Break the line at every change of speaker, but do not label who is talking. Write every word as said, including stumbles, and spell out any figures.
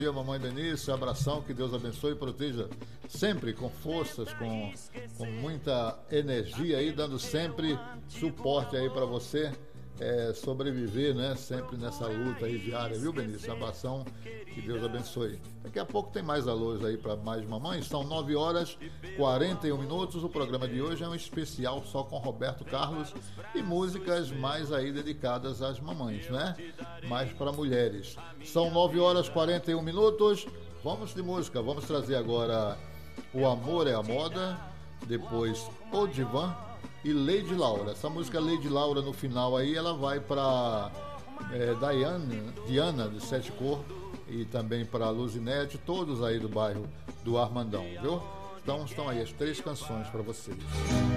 Dia, mamãe Benício, abração, que Deus abençoe e proteja sempre com forças, com, com muita energia aí, dando sempre suporte aí para você é, sobreviver, né? Sempre nessa luta aí diária, viu, Benício? Abração, que Deus abençoe. Daqui a pouco tem mais alôs aí para mais mamães, são nove horas e quarenta e um minutos. O programa de hoje é um especial só com Roberto Carlos e músicas mais aí dedicadas às mamães, né? Mais para mulheres. São nove horas e quarenta e um minutos. Vamos de música. Vamos trazer agora O Amor é a Moda, depois O Divã e Lady Laura. Essa música Lady Laura no final aí, ela vai para é, Diana, Diana de Sete Cor e também para Luzinete, todos aí do bairro do Armandão, viu? Então estão aí as três canções para vocês.